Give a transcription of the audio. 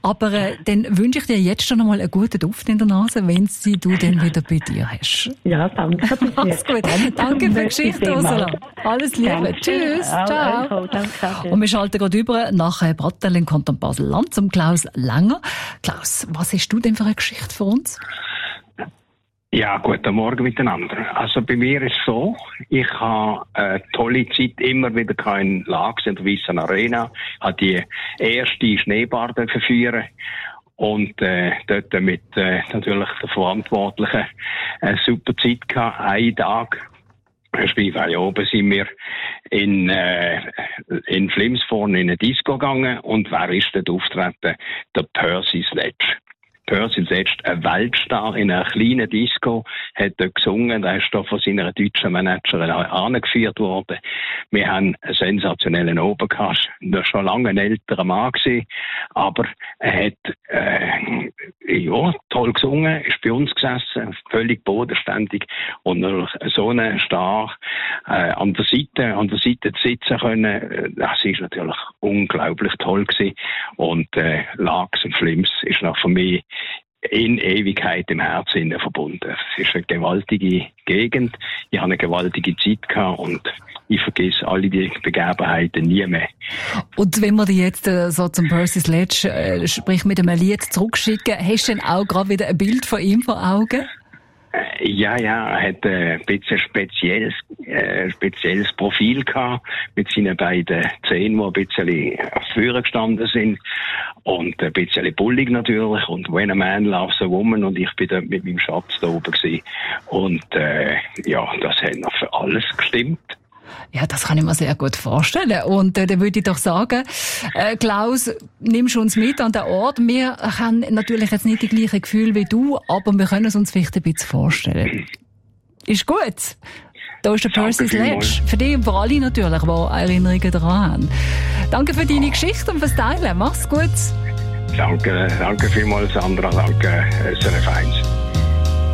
Aber dann wünsche ich dir jetzt schon einmal einen guten Duft in der Nase, wenn du dann wieder bei dir hast. Ja, danke. Alles gut. Danke für die Geschichte, Ursula. Alles Liebe. Danke. Tschüss. Ciao. Auch, danke. Und wir schalten gerade über nach Brattel in Kanton Basel-Land zum Klaus Langer. Klaus, was hast du denn für eine Geschichte für uns? Ja, guten Morgen miteinander. Also bei mir ist es so, ich habe eine tolle Zeit immer wieder in Laax in der Weissen Arena, habe die erste Schneebahn führen und dort mit natürlich der Verantwortlichen eine super Zeit gehabt, einen Tag. Spielfeld oben sind wir in Flims vorne in eine Disco gegangen und wer ist dort auftreten? Der Percy Sledge. Percy Sledge, ein Weltstar in einer kleinen Disco, hat dort gesungen, der ist da von seiner deutschen Managerin angeführt worden. Wir haben einen sensationellen Oben gehabt, der schon lange ein älterer Mann gewesen, aber er hat, toll gesungen, ist bei uns gesessen, völlig bodenständig und natürlich so einen Star, an der Seite zu sitzen können, das ist natürlich unglaublich toll gewesen und, Laax und Flims ist noch für mich in Ewigkeit im Herzen verbunden. Es ist eine gewaltige Gegend. Ich habe eine gewaltige Zeit gehabt und ich vergesse alle die Begebenheiten nie mehr. Und wenn wir dich jetzt so zum Percy Sledge, sprich mit einem Lied zurückschicken, hast du denn auch gerade wieder ein Bild von ihm vor Augen? Ja, er hat ein bisschen spezielles Profil gehabt, mit seinen beiden Zähnen, die ein bisschen vorne gestanden sind. Und ein bisschen bullig natürlich. Und when a man loves a woman. Und ich bin dort mit meinem Schatz da oben gewesen. Und, das hat noch für alles gestimmt. Ja, das kann ich mir sehr gut vorstellen. Und dann würde ich doch sagen, Klaus, nimmst du uns mit an den Ort. Wir haben natürlich jetzt nicht die gleichen Gefühle wie du, aber wir können es uns vielleicht ein bisschen vorstellen. Ist gut. Da ist der Percy Sledge. Für dich und für alle natürlich, die Erinnerungen daran haben. Danke für deine Geschichte und fürs Teilen. Mach's gut. Danke vielmals, Sandra. Danke, SRF 1.